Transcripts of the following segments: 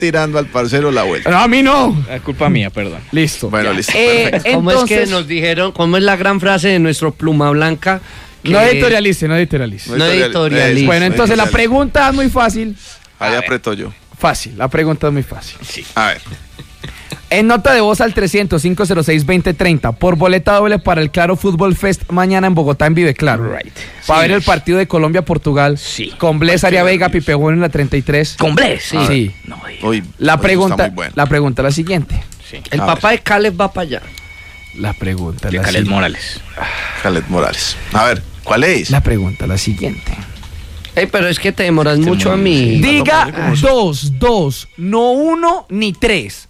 tirando al parcero la vuelta. No, a mí no. Es culpa mía, perdón. Listo. Bueno, listo. Perfecto. ¿Cómo es que nos dijeron? ¿Cómo es la gran frase de nuestro Pluma Blanca? No editorialice, no editorialice. No editorialice. Bueno, entonces la pregunta es muy fácil. Ahí aprieto yo. Fácil, la pregunta es muy fácil. Sí. A ver. En nota de voz al 300-506-2030 por boleta doble para el Claro Fútbol Fest mañana en Bogotá en Vive Claro. Right. Para Sí. ver el partido de Colombia-Portugal. Sí. Con Bles, Aria Veiga, Pipe Bueno en la 33. ¿Con Bles? Sí. Sí. No, Uy, La está pregunta, muy bueno. la pregunta es la siguiente. sí. El A papá de Caleb va para allá. La pregunta es De la Caled siguiente. Morales. Khaled Morales. A ver, ¿cuál es? La pregunta es la siguiente. Pero es que te demoras mucho a mí. Diga ¿cómo es? dos, no 1 ni 3.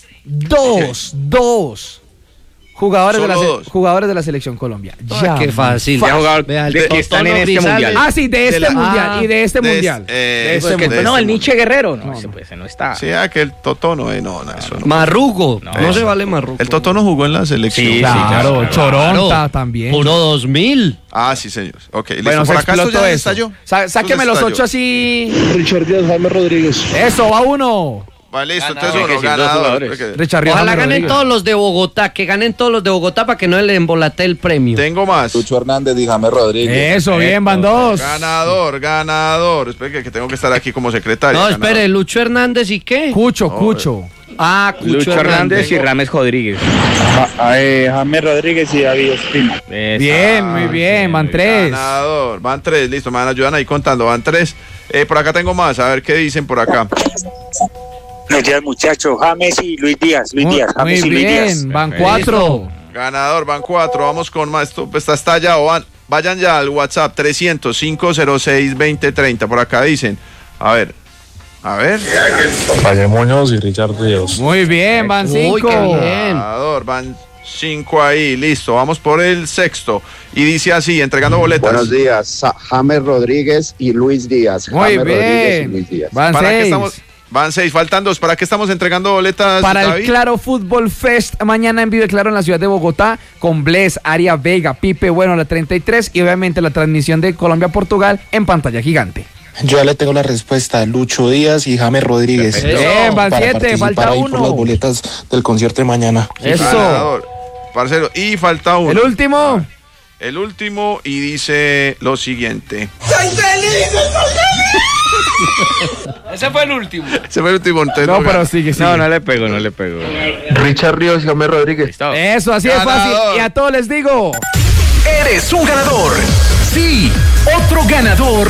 Dos. Jugadores Solo dos. jugadores de la selección Colombia. Ah, qué fácil. Ya jugador Vea, el de que están en Totono este Grisales. mundial. Ah, sí, de este la- mundial y de este mundial. de este este mundial. No, el Nietzsche Guerrero. No, No, ese no. pues no está. Sí, aquel Totono, no, eso no. Marrugo. No, No se eso. vale Marrugo. El Totono jugó en la selección. Sí, Claro, claro. Choronta también. Puro 2000. Ah, sí, señor. Ok, listo. Bueno, se Por acá esto explotó ya eso. estalló. Sáqueme los 8 así. Richard Díaz, Jaime Rodríguez. Eso, va uno. Vale, listo. Ganador. Entonces, Hay que uno, decir dos ganador. jugadores. Ok. Richard Ríos, Ojalá James ganen Rodríguez. todos los de Bogotá. Que ganen todos los de Bogotá para que no le embolate el premio. Tengo más. Lucho Hernández y James Rodríguez. Eso, bien, van dos. Ganador. Espera que tengo que estar aquí como secretario. No, Ganador. espere, Lucho Hernández y qué. Cucho. Ah, Cucho Lucho Hernández y Tengo- Rames Rodríguez. James Rodríguez y David Ospina. Bien, muy bien, van 3. Ganador. Van 3, listo. Me ayudan ahí contando. Van 3. Por acá tengo más. A ver qué dicen por acá. Buenos días, muchachos. James y Luis Díaz. Muy James y Luis Díaz. bien, van Perfecto. 4. Ganador, van 4. Vamos con más. Esto está estallado. Vayan ya al WhatsApp 300-506-2030. Por acá dicen. A ver. Valle Muñoz y Richard Ríos. Muy bien, van Uy, 5. qué bien. Ganador, van 5 ahí. Listo. Vamos por el sexto. Y dice así, entregando boletas. Buenos días, James Rodríguez y Luis Díaz. Muy James Rodríguez y Luis bien. Díaz. Van ¿Para qué 6. estamos? Van 6, faltan 2. ¿Para qué estamos entregando boletas, Para el David? Claro Fútbol Fest mañana en Vive Claro en la ciudad de Bogotá con Bles, Aria Veiga, Pipe Bueno la 33 y obviamente la transmisión de Colombia-Portugal en pantalla gigante. Yo ya le tengo la respuesta, Lucho Díaz y James Rodríguez. Perfecto. Bien, van Para 7, participar falta ahí por las uno. boletas del concierto de mañana. Eso. Ganador, parcero. Y falta uno. El último. El último y dice lo siguiente. Ese fue el último. Se fue el último. entonces No, no pero gana. sigue. No, no le pegó. Richard Ríos y James Rodríguez. Listo. Eso, así es Ganador. fácil. Y a todos les digo. Eres un ganador. Sí, otro ganador